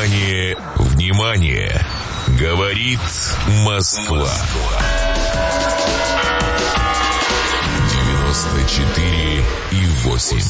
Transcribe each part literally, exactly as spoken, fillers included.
Внимание, внимание! Говорит Москва. девяносто четыре и восемь.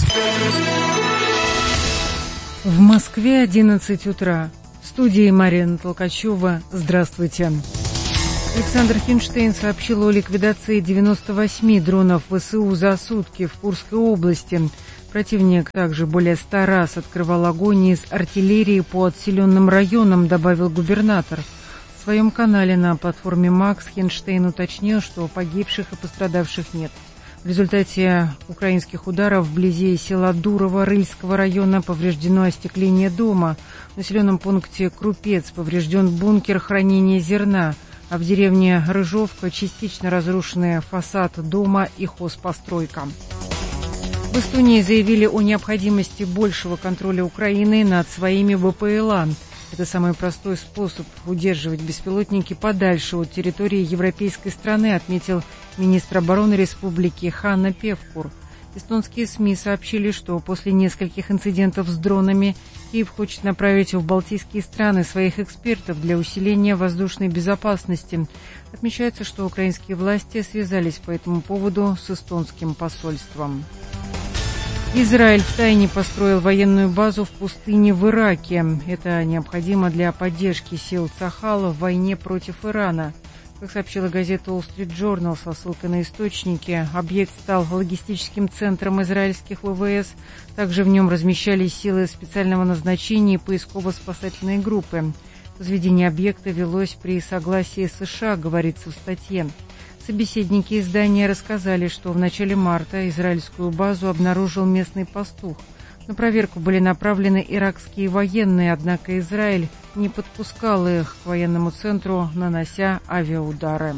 В Москве одиннадцать утра. В студии Марина Толкачева. Здравствуйте. Александр Хинштейн сообщил о ликвидации девяноста восьми дронов ВСУ за сутки в Курской области. Противник также более ста раз открывал огонь из артиллерии по отселенным районам, добавил губернатор. В своем канале на платформе Макс Хинштейн уточнил, что погибших и пострадавших нет. В результате украинских ударов вблизи села Дурово Рыльского района повреждено остекление дома. В населенном пункте Крупец поврежден бункер хранения зерна, а в деревне Рыжовка частично разрушены фасад дома и хозпостройка. В Эстонии заявили о необходимости большего контроля Украины над своими ВПЛА. Это самый простой способ удерживать беспилотники подальше от территории европейской страны, отметил министр обороны республики Ханна Певкур. Эстонские СМИ сообщили, что после нескольких инцидентов с дронами Киев хочет направить в Балтийские страны своих экспертов для усиления воздушной безопасности. Отмечается, что украинские власти связались по этому поводу с эстонским посольством. Израиль втайне построил военную базу в пустыне в Ираке. Это необходимо для поддержки сил Цахала в войне против Ирана. Как сообщила газета Wall Street Journal со ссылкой на источники, объект стал логистическим центром израильских ВВС. Также в нем размещались силы специального назначения и поисково-спасательные группы. Возведение объекта велось при согласии США, говорится в статье. Собеседники издания рассказали, что в начале марта израильскую базу обнаружил местный пастух. На проверку были направлены иракские военные, однако Израиль не подпускал их к военному центру, нанося авиаудары.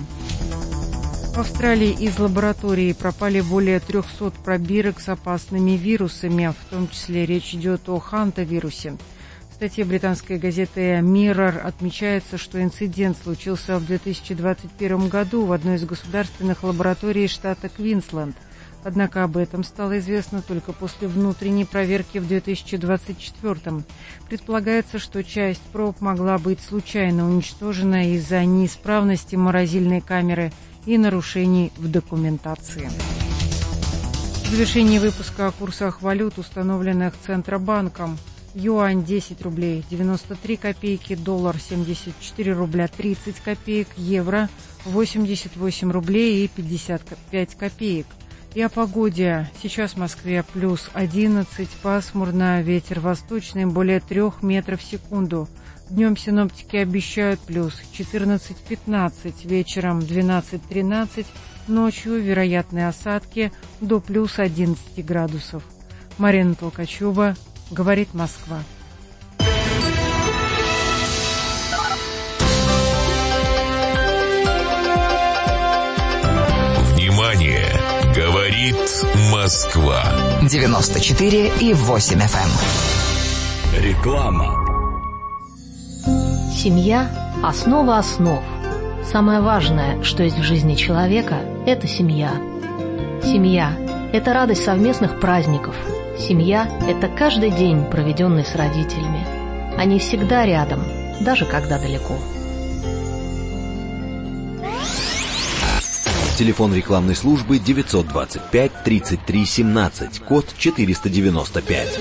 В Австралии из лаборатории пропали более трехсот пробирок с опасными вирусами, в том числе речь идет о хантавирусе. В статье британской газеты Mirror отмечается, что инцидент случился в две тысячи двадцать первом году в одной из государственных лабораторий штата Квинсленд. Однако об этом стало известно только после внутренней проверки в две тысячи двадцать четвёртом. Предполагается, что часть проб могла быть случайно уничтожена из-за неисправности морозильной камеры и нарушений в документации. В завершении выпуска о курсах валют, установленных Центробанком. Юань десять рублей девяносто три копейки, доллар семьдесят четыре рубля тридцать копеек, евро восемьдесят восемь рублей и пятьдесят пять копеек. И о погоде. Сейчас в Москве плюс одиннадцать, пасмурно, ветер восточный более трех метров в секунду. Днем синоптики обещают плюс четырнадцать-пятнадцать, вечером двенадцать-тринадцать, ночью вероятные осадки до плюс одиннадцати градусов. Марина Толкачева, говорит Москва. Внимание! Говорит Москва. девяносто четыре и восемь эф эм. Реклама. Семья – основа основ. Самое важное, что есть в жизни человека – это семья. Семья – это радость совместных праздников. Семья – это каждый день, проведенный с родителями. Они всегда рядом, даже когда далеко. Телефон рекламной службы девятьсот двадцать пять тридцать три семнадцать, код четыреста девяносто пять.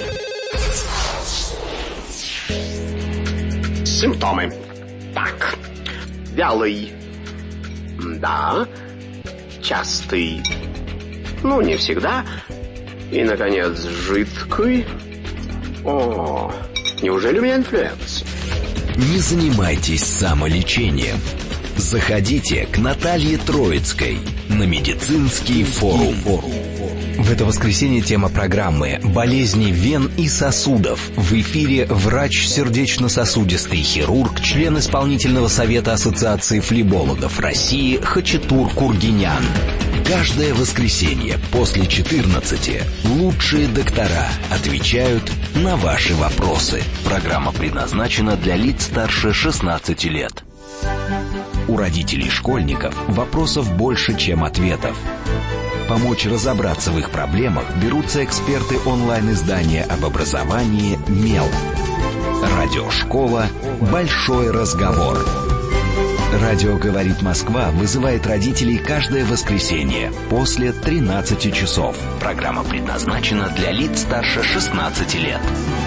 Симптомы. Так, вялый. Да. Частый. Ну, не всегда. И, наконец, жидкий. О, неужели у меня инфлюенс? Не занимайтесь самолечением. Заходите к Наталье Троицкой на медицинский форум. В это воскресенье тема программы «Болезни вен и сосудов». В эфире врач сердечно-сосудистый хирург, член исполнительного совета Ассоциации флебологов России Хачатур Кургинян. Каждое воскресенье после четырнадцати лучшие доктора отвечают на ваши вопросы. Программа предназначена для лиц старше шестнадцати лет. У родителей школьников вопросов больше, чем ответов. Помочь разобраться в их проблемах берутся эксперты онлайн-издания об образовании «Мел». Радиошкола «Большой разговор». Радио «Говорит Москва» вызывает родителей каждое воскресенье после тринадцати часов. Программа предназначена для лиц старше шестнадцати лет.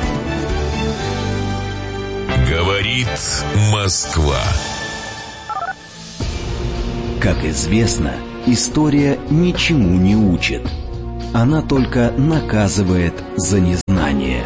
Говорит Москва. Как известно, история ничему не учит. Она только наказывает за незнание.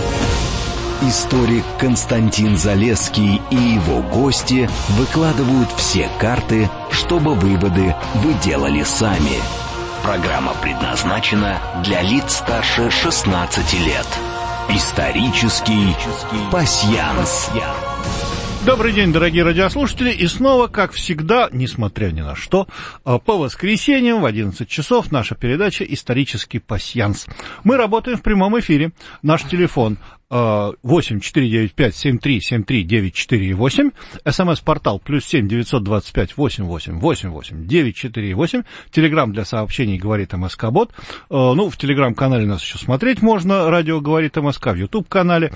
Историк Константин Залесский и его гости выкладывают все карты, чтобы выводы вы делали сами. Программа предназначена для лиц старше шестнадцати лет. Исторический пасьянс. Добрый день, дорогие радиослушатели, и снова, как всегда, несмотря ни на что, по воскресеньям в одиннадцать часов наша передача «Исторический пасьянс». Мы работаем в прямом эфире. Наш телефон восемь четыре девять пять семь три семь три девять четыре восемь, смс-портал плюс семь девятьсот двадцать пять восемь восемь восемь восемь девять четыре восемь, телеграм для сообщений «Говорит МСК-бот». Ну, в телеграм-канале нас еще смотреть можно, радио «Говорит МСК», в ютуб-канале,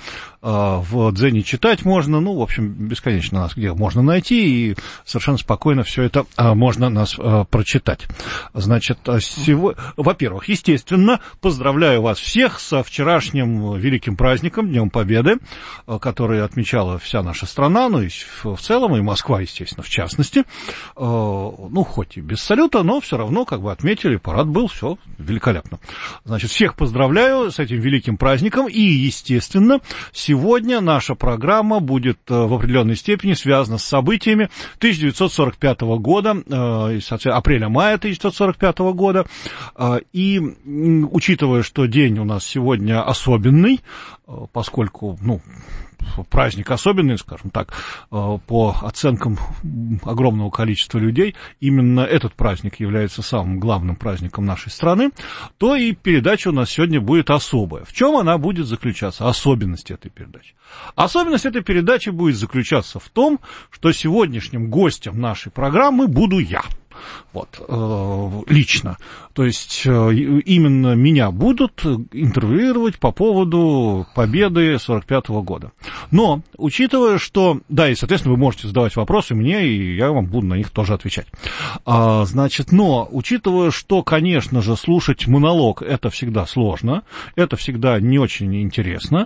в Дзене читать можно, ну, в общем, бесконечно нас где можно найти, и совершенно спокойно все это можно нас прочитать. Значит, сегодня, во-первых, естественно, поздравляю вас всех со вчерашним великим праздником, Днем Победы, который отмечала вся наша страна, ну и в целом, и Москва, естественно, в частности. Ну, хоть и без салюта, но все равно как бы отметили, парад был, все великолепно. Значит, всех поздравляю с этим великим праздником, и, естественно, сегодня наша программа будет в определенной степени связана с событиями тысяча девятьсот сорок пятого года, апреля-мая тысяча девятьсот сорок пятого года, и учитывая, что день у нас сегодня особенный, поскольку, ну, праздник особенный, скажем так, по оценкам огромного количества людей, именно этот праздник является самым главным праздником нашей страны, то и передача у нас сегодня будет особая. В чем она будет заключаться? Особенность этой передачи. Особенность этой передачи будет заключаться в том, что сегодняшним гостем нашей программы буду я. Вот, э, лично. То есть э, именно меня будут интервьюировать по поводу победы сорок пятого года. Но, учитывая, что... Да, и, соответственно, вы можете задавать вопросы мне, и я вам буду на них тоже отвечать. А, значит, но, учитывая, что, конечно же, слушать монолог это всегда сложно, это всегда не очень интересно,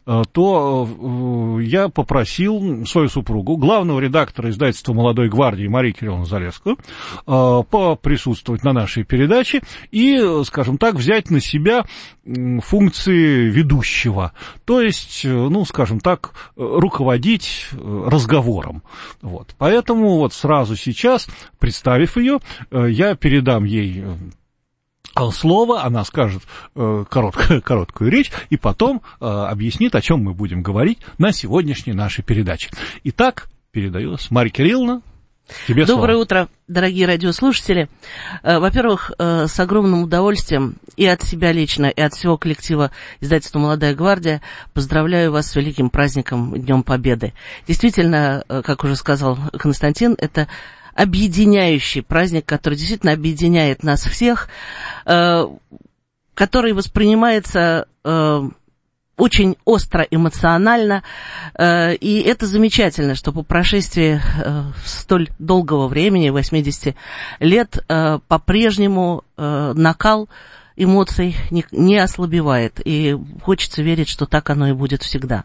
то э, я попросил свою супругу, главного редактора издательства «Молодой гвардии» Марию Кирилловну Залесскую, поприсутствовать на нашей передаче и, скажем так, взять на себя функции ведущего, то есть, ну, скажем так, руководить разговором. Вот. Поэтому вот сразу сейчас, представив ее, я передам ей слово, она скажет короткую, короткую речь и потом объяснит, о чем мы будем говорить на сегодняшней нашей передаче. Итак, передаю вас, Марья Кирилловна. Тебе Доброе слово. утро, дорогие радиослушатели. Во-первых, с огромным удовольствием и от себя лично, и от всего коллектива издательства «Молодая гвардия» поздравляю вас с великим праздником Днем Победы. Действительно, как уже сказал Константин, это объединяющий праздник, который действительно объединяет нас всех, который воспринимается очень остро, эмоционально, и это замечательно, что по прошествии столь долгого времени, восьмидесяти лет, по-прежнему накал эмоций не, не ослабевает, и хочется верить, что так оно и будет всегда.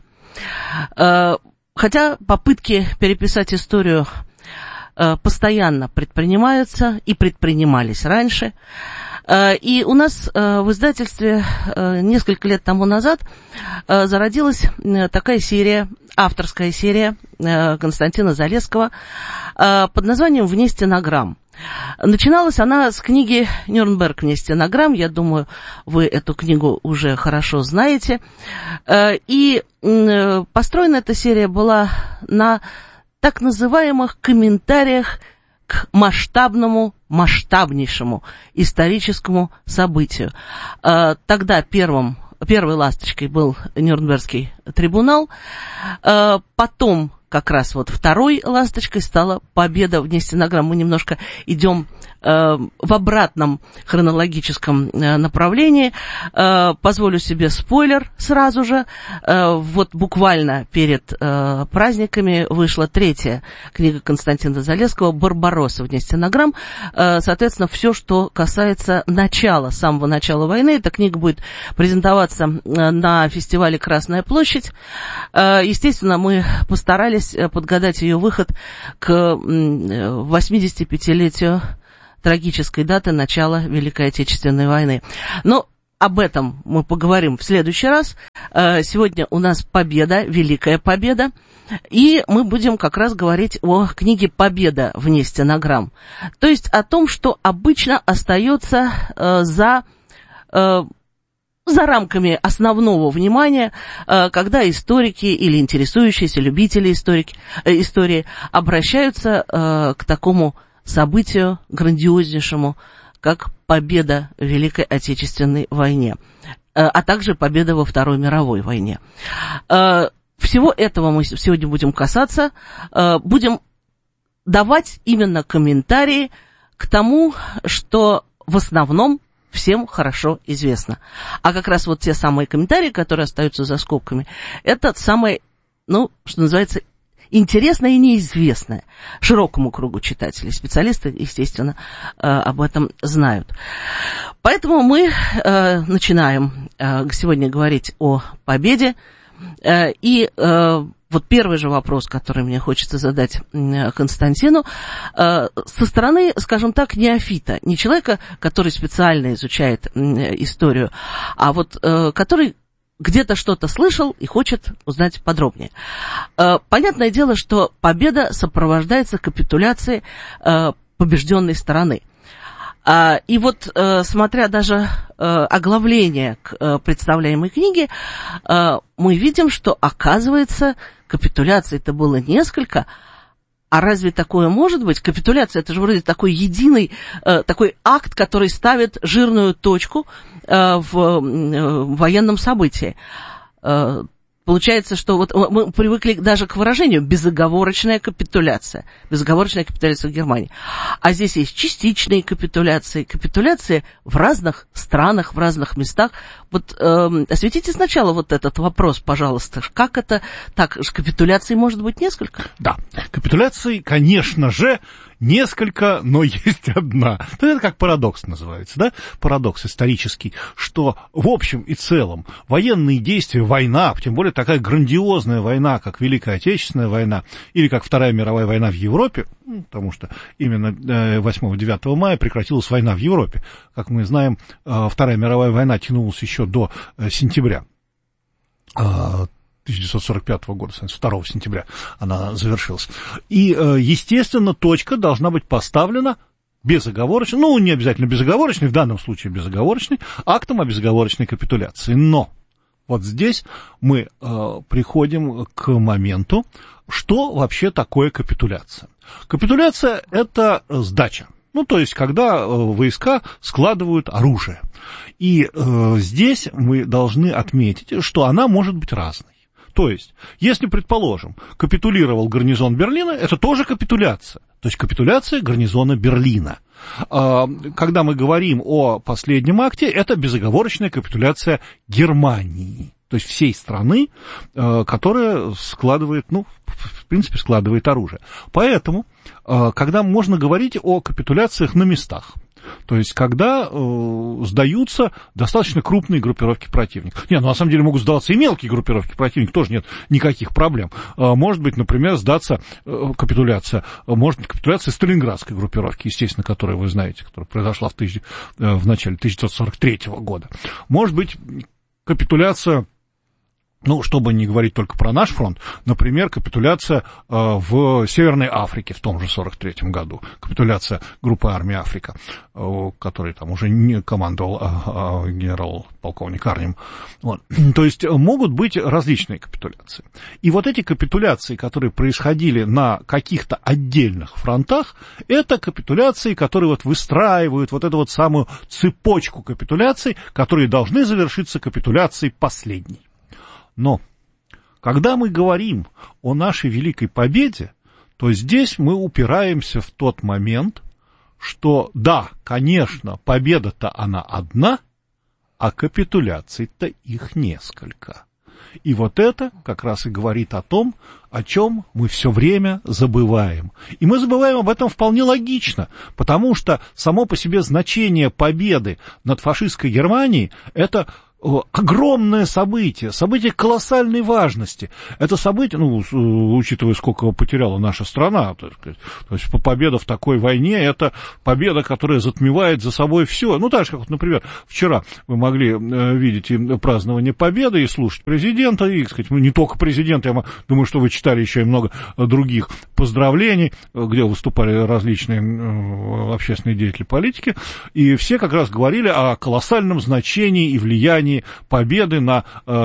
Хотя попытки переписать историю постоянно предпринимаются и предпринимались раньше. И у нас в издательстве несколько лет тому назад зародилась такая серия, авторская серия Константина Залесского под названием «Вне стенограмм». Начиналась она с книги «Нюрнберг. Вне стенограмм». Я думаю, вы эту книгу уже хорошо знаете. И построена эта серия была на так называемых комментариях к масштабному, масштабнейшему историческому событию. Тогда первым, первой ласточкой был Нюрнбергский трибунал, потом как раз вот второй ласточкой стала победа вне стенограмм. Мы немножко идем э, в обратном хронологическом э, направлении. Э, позволю себе спойлер сразу же. Э, вот буквально перед э, праздниками вышла третья книга Константина Залесского «Барбаросса» вне стенограмм. Э, соответственно, все, что касается начала, самого начала войны. Эта книга будет презентоваться э, на фестивале «Красная площадь». Э, естественно, мы постарались подгадать ее выход к восьмидесятипятилетию трагической даты начала Великой Отечественной войны. Но об этом мы поговорим в следующий раз. Сегодня у нас победа, Великая Победа, и мы будем как раз говорить о книге «Победа вне стенограмм». То есть о том, что обычно остается за... за рамками основного внимания, когда историки или интересующиеся любители историки, истории обращаются к такому событию грандиознейшему, как победа в Великой Отечественной войне, а также победа во Второй мировой войне. Всего этого мы сегодня будем касаться, будем давать именно комментарии к тому, что в основном всем хорошо известно. А как раз вот те самые комментарии, которые остаются за скобками, это самое, ну, что называется, интересное и неизвестное широкому кругу читателей. Специалисты, естественно, об этом знают. Поэтому мы начинаем сегодня говорить о победе. И вот первый же вопрос, который мне хочется задать Константину, со стороны, скажем так, неофита, не человека, который специально изучает историю, а вот который где-то что-то слышал и хочет узнать подробнее. Понятное дело, что победа сопровождается капитуляцией побежденной стороны. И вот, смотря даже оглавление к представляемой книге, мы видим, что, оказывается, капитуляций-то было несколько. А разве такое может быть? Капитуляция — это же вроде такой единый, такой акт, который ставит жирную точку в военном событии. Получается, что вот мы привыкли даже к выражению «безоговорочная капитуляция», безоговорочная капитуляция в Германии. А здесь есть частичные капитуляции, капитуляции в разных странах, в разных местах. Вот э, осветите сначала вот этот вопрос, пожалуйста. Как это так? Капитуляций может быть несколько? Да, капитуляций, конечно же, несколько, но есть одна. Это как парадокс называется, да? Парадокс исторический, что в общем и целом военные действия, война, тем более такая грандиозная война, как Великая Отечественная война или как Вторая мировая война в Европе, потому что именно восьмого-девятого мая прекратилась война в Европе. Как мы знаем, Вторая мировая война тянулась еще до сентября тысяча девятьсот сорок пятого года, второго сентября она завершилась. И, естественно, точка должна быть поставлена безоговорочно, ну, не обязательно безоговорочной, в данном случае безоговорочной, актом о безоговорочной капитуляции. Но вот здесь мы э, приходим к моменту, что вообще такое капитуляция. Капитуляция – это сдача. Ну, то есть, когда э, войска складывают оружие. И э, здесь мы должны отметить, что она может быть разной. То есть, если, предположим, капитулировал гарнизон Берлина, это тоже капитуляция. То есть, капитуляция гарнизона Берлина. Когда мы говорим о последнем акте, это безоговорочная капитуляция Германии. То есть, всей страны, которая складывает, ну, в принципе, складывает оружие. Поэтому, когда можно говорить о капитуляциях на местах, то есть, когда э, сдаются достаточно крупные группировки противника. Не, ну, на самом деле могут сдаваться и мелкие группировки противника, тоже нет никаких проблем. Э, может быть, например, сдаться э, капитуляция, может быть, капитуляция сталинградской группировки, естественно, которая, вы знаете, которая произошла в, тысяч, э, в начале тысяча девятьсот сорок третьего года. Может быть, капитуляция... Ну, чтобы не говорить только про наш фронт, например, капитуляция э, в Северной Африке в том же сорок третьем году, капитуляция группы армии Африка, э, которой там уже не командовал э, э, генерал-полковник Арнем. Вот. То есть могут быть различные капитуляции. И вот эти капитуляции, которые происходили на каких-то отдельных фронтах, это капитуляции, которые вот выстраивают вот эту вот самую цепочку капитуляций, которые должны завершиться капитуляцией последней. Но когда мы говорим о нашей великой победе, то здесь мы упираемся в тот момент, что да, конечно, победа-то она одна, а капитуляций-то их несколько. И вот это как раз и говорит о том, о чем мы все время забываем. И мы забываем об этом вполне логично, потому что само по себе значение победы над фашистской Германией – это огромное событие, событие колоссальной важности. Это событие, ну, учитывая, сколько потеряла наша страна, то есть победа в такой войне, это победа, которая затмевает за собой все. Ну, так же, как, например, вчера вы могли видеть и празднование победы, и слушать президента, и, так сказать, ну, не только президента, я думаю, что вы читали еще и много других поздравлений, где выступали различные общественные деятели политики, и все как раз говорили о колоссальном значении и влиянии победы на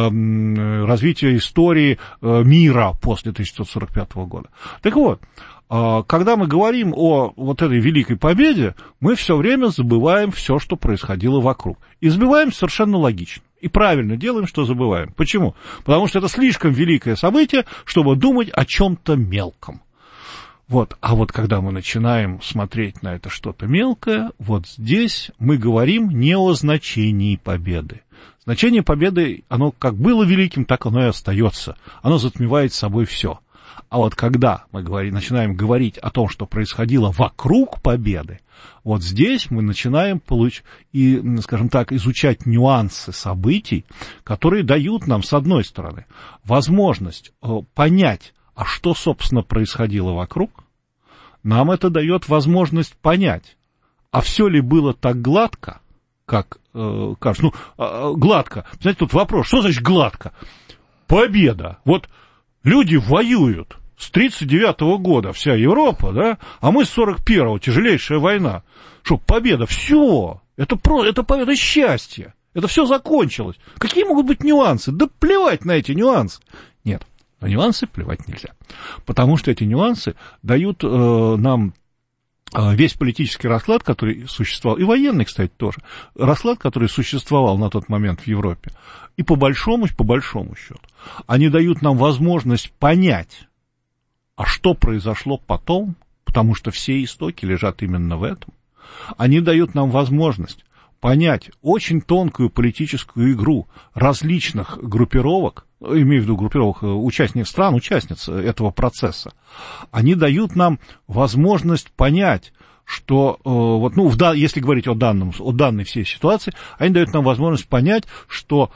э, развитие истории э, мира после тысяча девятьсот сорок пятого года. Так вот, э, когда мы говорим о вот этой великой победе, мы все время забываем все, что происходило вокруг. И забываем совершенно логично. И правильно делаем, что забываем. Почему? Потому что это слишком великое событие, чтобы думать о чем-то мелком. Вот, а вот когда мы начинаем смотреть на это что-то мелкое, вот здесь мы говорим не о значении победы. Значение победы, оно как было великим, так оно и остается. Оно затмевает собой все. А вот когда мы говорим, начинаем говорить о том, что происходило вокруг победы, вот здесь мы начинаем получ... и, скажем так, изучать нюансы событий, которые дают нам, с одной стороны, возможность понять, а что, собственно, происходило вокруг. Нам это дает возможность понять, а все ли было так гладко, как э, кажется. Ну, э, гладко. Знаете, тут вопрос, что значит гладко? Победа. Вот люди воюют с тридцать девятого года, вся Европа, да, а мы с сорок первого, тяжелейшая война. Что, победа? Все. Это, про, это победа счастья. Это все закончилось. Какие могут быть нюансы? Да плевать на эти нюансы. Нет, на нюансы плевать нельзя. Потому что эти нюансы дают э, нам весь политический расклад, который существовал, и военный, кстати, тоже, расклад, который существовал на тот момент в Европе, и по большому, по большому счету, они дают нам возможность понять, а что произошло потом, потому что все истоки лежат именно в этом. Они дают нам возможность понять очень тонкую политическую игру различных группировок, имею в виду группировок участников стран, участниц этого процесса. Они дают нам возможность понять, что, вот, ну, в, если говорить о, данном, о данной всей ситуации, они дают нам возможность понять, что,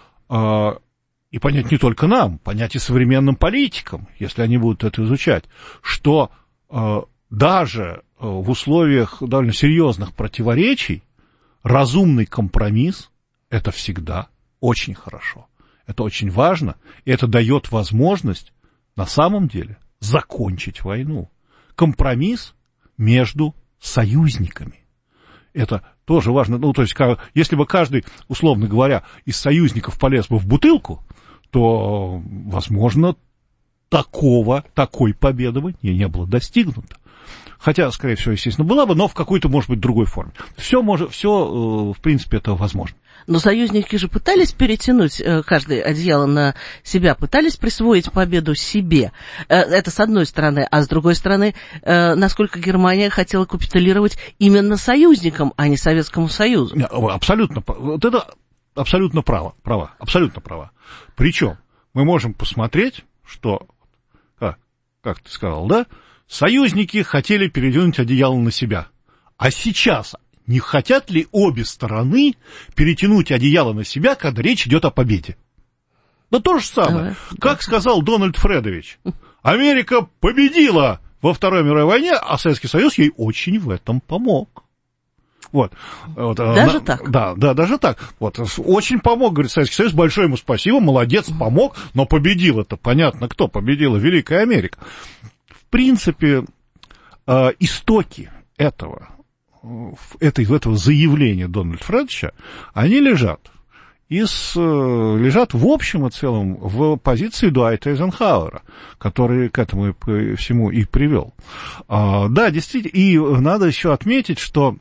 и понять не только нам, понять и современным политикам, если они будут это изучать, что даже в условиях довольно серьезных противоречий разумный компромисс – это всегда очень хорошо. Это очень важно, и это дает возможность на самом деле закончить войну. Компромисс между союзниками. Это тоже важно. Ну, то есть, если бы каждый, условно говоря, из союзников полез бы в бутылку, то, возможно, такого, такой победы бы не, не было достигнуто. Хотя, скорее всего, естественно, была бы, но в какой-то, может быть, другой форме. Все, может, все, в принципе, это возможно. Но союзники же пытались перетянуть каждое одеяло на себя, пытались присвоить победу себе. Это с одной стороны. А с другой стороны, насколько Германия хотела капитулировать именно союзникам, а не Советскому Союзу. Абсолютно. Вот это абсолютно право. Право. Абсолютно право. Причем мы можем посмотреть, что, как, как ты сказал, да, союзники хотели перетянуть одеяло на себя. А сейчас не хотят ли обе стороны перетянуть одеяло на себя, когда речь идет о победе? Да то же самое. Как сказал Дональд Фредович, Америка победила во Второй мировой войне, а Советский Союз ей очень в этом помог. Вот. Вот, даже на, так? Да, да, даже так. Вот, очень помог, говорит Советский Союз, большое ему спасибо, молодец, помог, но победил это, понятно, кто победила, Великая Америка. В принципе, э, истоки этого, этой, этого заявления Дональда Фредовича, они лежат, из, лежат в общем и целом в позиции Дуайта Эйзенхауэра, который к этому и, всему и привел. А, да, действительно, и надо еще отметить, что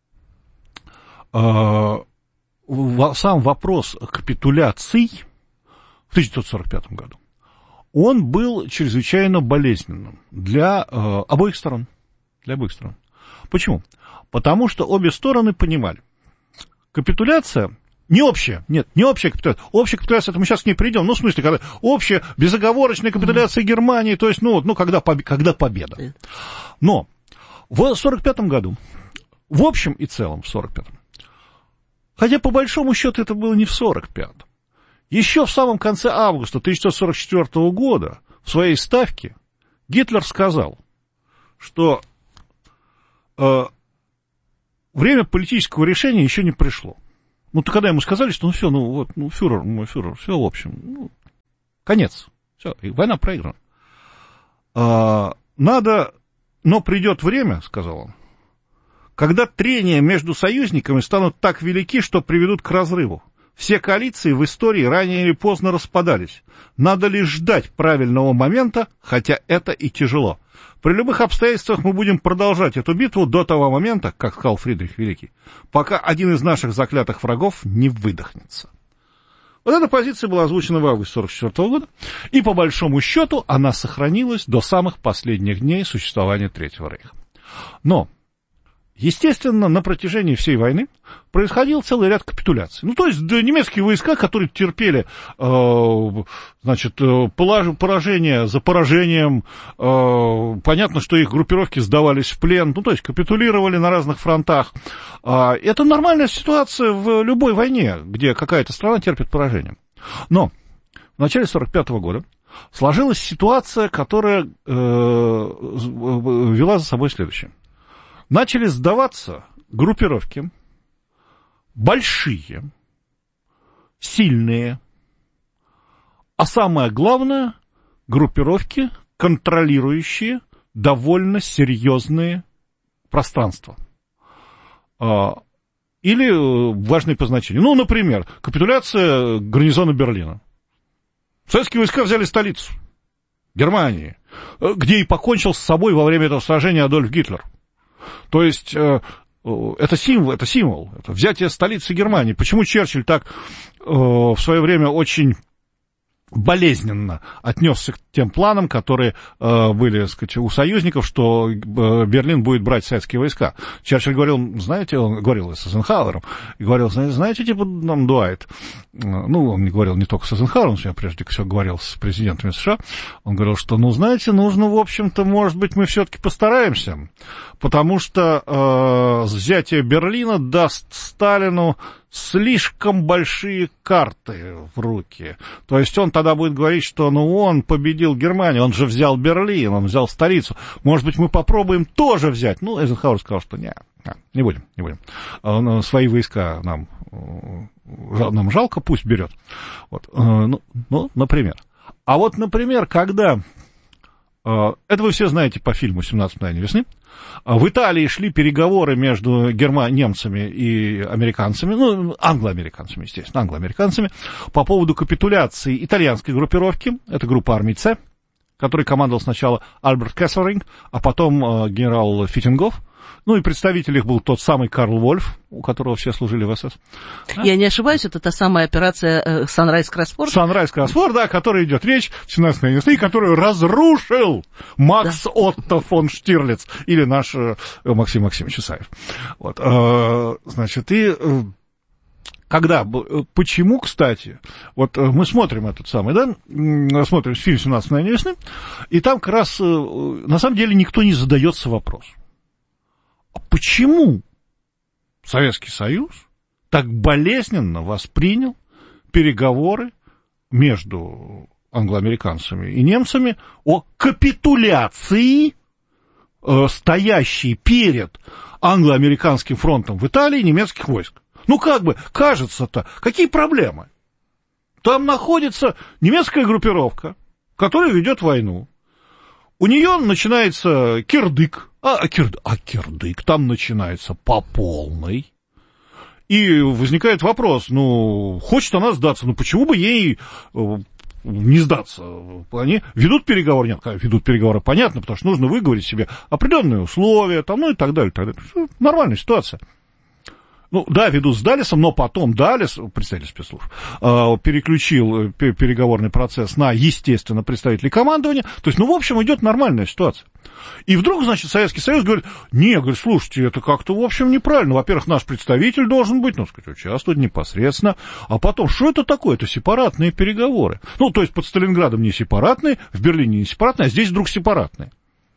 а, сам вопрос капитуляций в тысяча девятьсот сорок пятом году, он был чрезвычайно болезненным для э, обоих сторон. Для обоих сторон. Почему? Потому что обе стороны понимали, капитуляция не общая, нет, не общая капитуляция. Общая капитуляция, это мы сейчас к ней придем. Ну, в смысле, когда общая, безоговорочная капитуляция Германии, то есть, ну, ну когда, побе- когда победа. Но в сорок пятом году, в общем и целом в сорок пятом, хотя по большому счету это было не в сорок пятом, еще в самом конце августа тысяча девятьсот сорок четвёртого года в своей ставке Гитлер сказал, что э, время политического решения еще не пришло. Ну, то когда ему сказали, что ну все, ну вот, ну фюрер, мой фюрер, все, в общем, ну, конец, все, война проиграна. А, надо, но придет время, сказал он, когда трения между союзниками станут так велики, что приведут к разрыву. Все коалиции в истории ранее или поздно распадались. Надо лишь ждать правильного момента, хотя это и тяжело. При любых обстоятельствах мы будем продолжать эту битву до того момента, как сказал Фридрих Великий, пока один из наших заклятых врагов не выдохнется. Вот эта позиция была озвучена в августе сорок четвёртого года, и по большому счету она сохранилась до самых последних дней существования Третьего Рейха. Но, естественно, на протяжении всей войны происходил целый ряд капитуляций. Ну, то есть да, немецкие войска, которые терпели, э, значит, поражение за поражением, э, понятно, что их группировки сдавались в плен, ну, то есть капитулировали на разных фронтах. Э, это нормальная ситуация в любой войне, где какая-то страна терпит поражение. Но в начале сорок пятого года сложилась ситуация, которая э, вела за собой следующее. Начали сдаваться группировки, большие, сильные, а самое главное, группировки, контролирующие довольно серьезные пространства. Или важные по значению. Ну, например, капитуляция гарнизона Берлина. Советские войска взяли столицу Германии, где и покончил с собой во время этого сражения Адольф Гитлер. То есть э, это символ, это символ, это взятие столицы Германии. Почему Черчилль так э, в свое время очень болезненно отнесся к тем планам, которые э, были, так сказать, у союзников, что э, Берлин будет брать советские войска. Черчилль говорил, знаете, он говорил с Эйзенхауэром, и говорил, знаете, типа, нам Дуайт, ну, он не говорил не только с Эйзенхауэром, я прежде всего говорил с президентами США, он говорил, что, ну, знаете, нужно, в общем-то, может быть, мы все-таки постараемся, потому что э, взятие Берлина даст Сталину слишком большие карты в руки. То есть он тогда будет говорить, что ну он победил Германию, он же взял Берлин, он взял столицу. Может быть, мы попробуем тоже взять. Ну, Эйзенхауэр сказал, что не, не будем, не будем. Свои войска нам, нам жалко, пусть берет. Вот. Ну, ну, например. А вот, например, когда... Это вы все знаете по фильму «семнадцать мгновений весны». В Италии шли переговоры между герма... немцами и американцами, ну, англоамериканцами, естественно, англоамериканцами, по поводу капитуляции итальянской группировки, это группа армий С, которой командовал сначала Альберт Кесселринг, а потом э, генерал Фиттингоф. Ну, и представитель их был тот самый Карл Вольф, у которого все служили в СС. Я а? не ошибаюсь, это та самая операция Sunrise Crossford? Sunrise Crossford, да, о которой идет речь в семнадцатой весны, которую разрушил Макс да. Отто фон Штирлиц, или наш э, Максим Максимович Исаев. Вот, э, значит, и... Э, Когда, почему, кстати, вот мы смотрим этот самый, да, смотрим фильм «семнадцать мгновений весны», и там как раз, на самом деле, никто не задается вопросом. А почему Советский Союз так болезненно воспринял переговоры между англоамериканцами и немцами о капитуляции, стоящей перед англо-американским фронтом в Италии немецких войск? Ну, как бы, кажется-то, какие проблемы? Там находится немецкая группировка, которая ведет войну. У нее начинается кирдык, а, кир, а кирдык там начинается по полной. И возникает вопрос, ну, хочет она сдаться, ну, почему бы ей не сдаться? Они ведут переговоры, нет, ведут переговоры, понятно, потому что нужно выговорить себе определенные условия, там, ну, и так далее, и так далее. Нормальная ситуация. Ну, да, ведут с Даллесом, но потом Даллес, представитель спецслужб, переключил переговорный процесс на, естественно, представителей командования. То есть, ну, в общем, идет нормальная ситуация. И вдруг, значит, Советский Союз говорит, не, говорит, слушайте, это как-то, в общем, неправильно. Во-первых, наш представитель должен быть, ну, сказать, участвовать непосредственно. А потом, что это такое? Это сепаратные переговоры. Ну, то есть, под Сталинградом не сепаратные, в Берлине не сепаратные, а здесь вдруг сепаратные.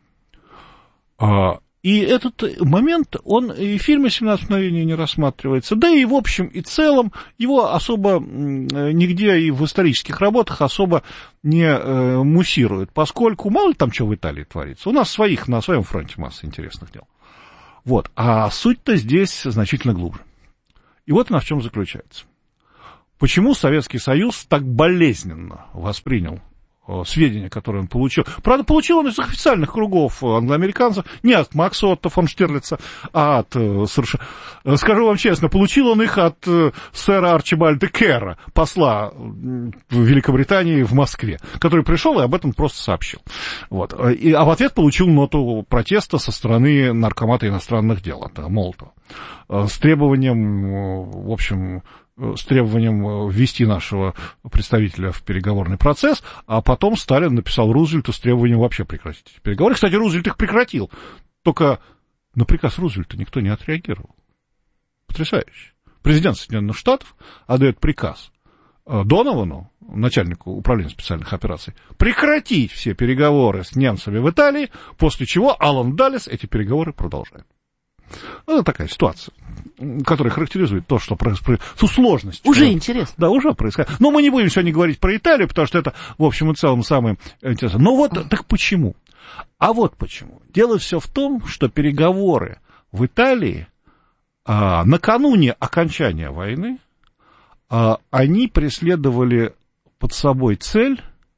И этот момент, он и в фильме «семнадцать мгновений» не рассматривается, да и в общем и целом его особо нигде и в исторических работах особо не э, муссируют, поскольку мало ли там что в Италии творится. У нас своих, на своем фронте масса интересных дел. Вот. А суть-то здесь значительно глубже. И вот она в чем заключается. Почему Советский Союз так болезненно воспринял сведения, которые он получил. Правда, получил он из официальных кругов англоамериканцев, не от Макса Отто фон Штирлица, а от, совершенно, скажу вам честно, получил он их от сэра Арчибальда Керра, посла Великобритании в Москве, который пришел и об этом просто сообщил. Вот. И, а в ответ получил ноту протеста со стороны наркомата иностранных дел, Молотова, с требованием, в общем, с требованием ввести нашего представителя в переговорный процесс, а потом Сталин написал Рузвельту с требованием вообще прекратить эти переговоры. Кстати, Рузвельт их прекратил, только на приказ Рузвельта никто не отреагировал. Потрясающе. Президент Соединенных Штатов отдает приказ Доновану, начальнику управления специальных операций, прекратить все переговоры с немцами в Италии, после чего Алан Даллес эти переговоры продолжает. Это такая ситуация, которая характеризует то, что происходит, ту сложность. Уже интересно. Да, уже происходит. Но мы не будем сегодня говорить про Италию, потому что это, в общем и целом, самое интересное. Но вот, так почему? А вот почему. Дело все в том, что переговоры в Италии а, накануне окончания войны, а, они преследовали под собой цель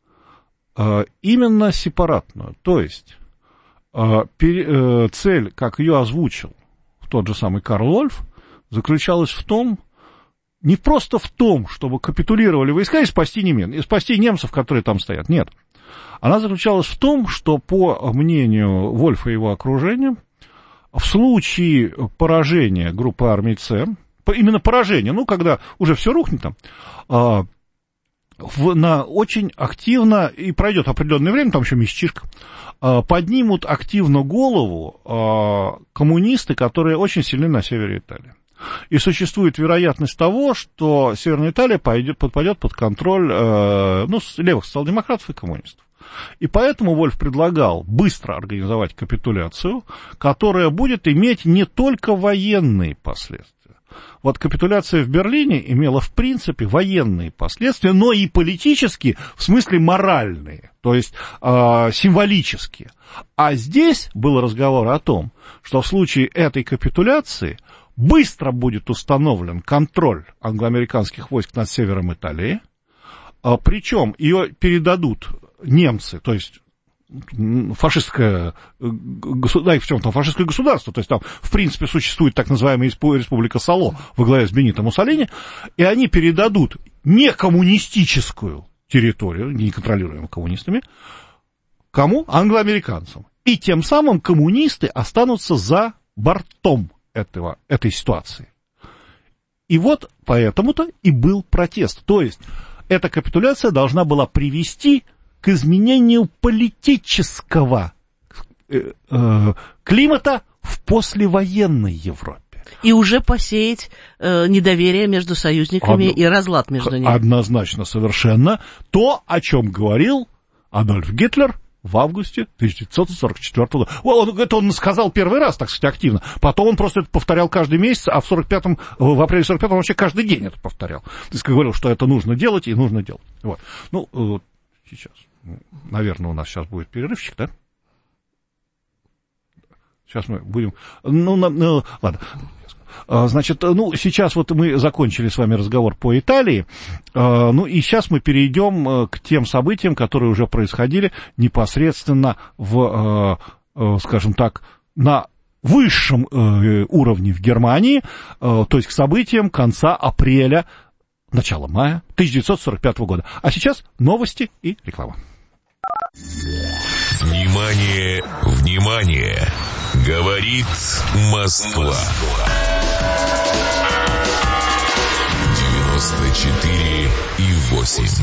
а, именно сепаратную. То есть а, пер, а, цель, как ее озвучил тот же самый Карл Вольф, заключалась в том, не просто в том, чтобы капитулировали войска и спасти немцев, и спасти немцев, которые там стоят. Нет. Она заключалась в том, что, по мнению Вольфа и его окружения, в случае поражения группы армий С, именно поражения, ну, когда уже все рухнет там, в, на очень активно, и пройдет определенное время, там еще месячишка, поднимут активно голову коммунисты, которые очень сильны на севере Италии. И существует вероятность того, что Северная Италия пойдет, подпадет под контроль ну, левых социал-демократов и коммунистов. И поэтому Вольф предлагал быстро организовать капитуляцию, которая будет иметь не только военные последствия. Вот капитуляция в Берлине имела, в принципе, военные последствия, но и политические, в смысле моральные, то есть э, символические. А здесь был разговор о том, что в случае этой капитуляции быстро будет установлен контроль англо-американских войск над севером Италии, э, причем ее передадут немцы, то есть фашистское государство, да, и в чем там фашистское государство, то есть там, в принципе, существует так называемая республика Сало во главе с Бенито Муссолини, и они передадут не коммунистическую территорию, не контролируемую коммунистами, кому? Англоамериканцам. И тем самым коммунисты останутся за бортом этого, этой ситуации. И вот поэтому-то и был протест. То есть эта капитуляция должна была привести к изменению политического э, э, климата в послевоенной Европе. И уже посеять э, недоверие между союзниками Од... и разлад между ними. Однозначно, совершенно. То, о чем говорил Адольф Гитлер в августе тысяча девятьсот сорок четвёртого года. Он, это он сказал первый раз, так сказать, активно. Потом он просто это повторял каждый месяц, а в сорок пятом, в апреле сорок пятого он вообще каждый день это повторял. То есть говорил, что это нужно делать и нужно делать. Вот. Ну, вот сейчас. Наверное, у нас сейчас будет перерывчик, да? Сейчас мы будем... Ну, на, ну ладно. Значит, ну, сейчас вот мы закончили с вами разговор по Италии, ну, и сейчас мы перейдем к тем событиям, которые уже происходили непосредственно в, скажем так, на высшем уровне в Германии, то есть к событиям конца апреля, начала мая тысяча девятьсот сорок пятого года. А сейчас новости и реклама. Внимание, внимание! Говорит Москва. девяносто четыре и восемь.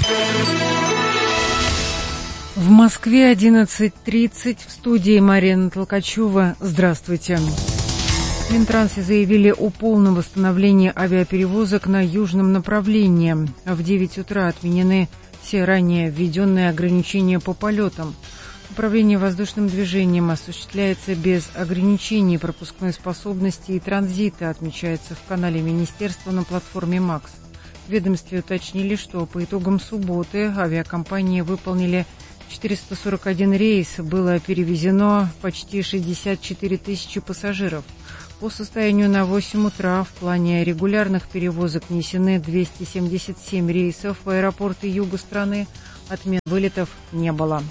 В Москве одиннадцать тридцать, в студии Марина Толкачева. Здравствуйте. В Минтрансе заявили о полном восстановлении авиаперевозок на южном направлении. В девять утра отменены все ранее введенные ограничения по полетам. Управление воздушным движением осуществляется без ограничений пропускной способности и транзита, отмечается в канале Министерства на платформе МАКС. В ведомстве уточнили, что по итогам субботы авиакомпании выполнили четыреста сорок один рейс, было перевезено почти шестьдесят четыре тысячи пассажиров. По состоянию на восемь утра в плане регулярных перевозок внесены двести семьдесят семь рейсов в аэропорты юга страны, отмен вылетов не было.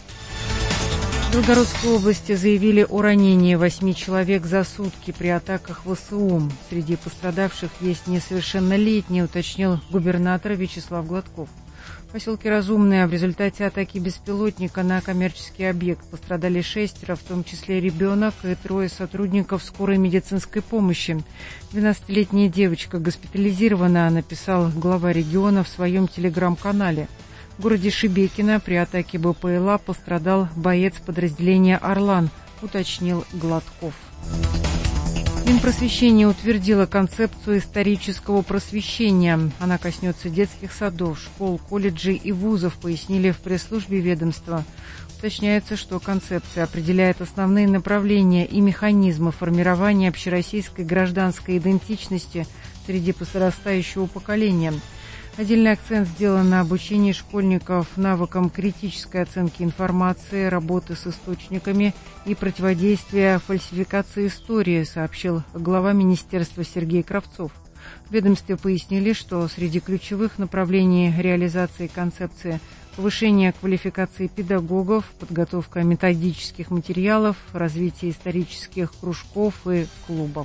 В Белгородской области заявили о ранении восьми человек за сутки при атаках ВСУ. Среди пострадавших есть несовершеннолетние, уточнил губернатор Вячеслав Гладков. В поселке Разумное в результате атаки беспилотника на коммерческий объект пострадали шестеро, в том числе ребенок и трое сотрудников скорой медицинской помощи. двенадцатилетняя девочка госпитализирована, написал глава региона в своем телеграм-канале. В городе Шебекино при атаке БПЛА пострадал боец подразделения «Орлан», уточнил Гладков. Минпросвещение утвердило концепцию исторического просвещения. Она коснется детских садов, школ, колледжей и вузов, пояснили в пресс-службе ведомства. Уточняется, что концепция определяет основные направления и механизмы формирования общероссийской гражданской идентичности среди подрастающего поколения. Отдельный акцент сделан на обучении школьников навыкам критической оценки информации, работы с источниками и противодействия фальсификации истории, сообщил глава министерства Сергей Кравцов. В ведомстве пояснили, что среди ключевых направлений реализации концепции повышение квалификации педагогов, подготовка методических материалов, развитие исторических кружков и клубов.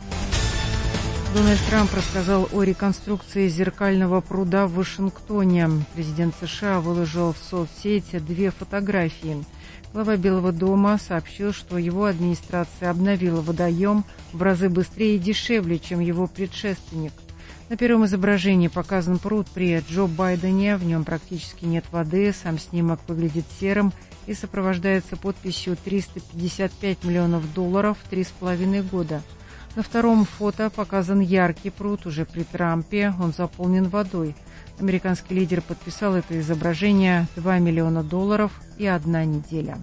Дональд Трамп рассказал о реконструкции зеркального пруда в Вашингтоне. Президент США выложил в соцсети две фотографии. Глава Белого дома сообщил, что его администрация обновила водоем в разы быстрее и дешевле, чем его предшественник. На первом изображении показан пруд при Джо Байдене. В нем практически нет воды, сам снимок выглядит серым и сопровождается подписью триста пятьдесят пять миллионов долларов три с половиной года. На втором фото показан яркий пруд уже при Трампе, он заполнен водой. Американский лидер подписал это изображение два миллиона долларов и одна неделя.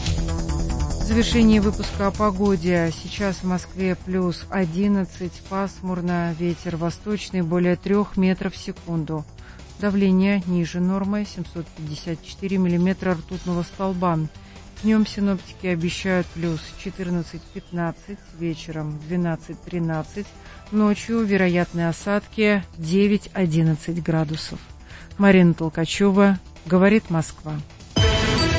В завершении выпуска о погоде. Сейчас в Москве плюс одиннадцать, пасмурно, ветер восточный более трех метров в секунду. Давление ниже нормы семьсот пятьдесят четыре миллиметра ртутного столба. Днем синоптики обещают плюс четырнадцать-пятнадцать, вечером двенадцать-тринадцать, ночью вероятны осадки девять-одиннадцать градусов. Марина Толкачева, говорит Москва.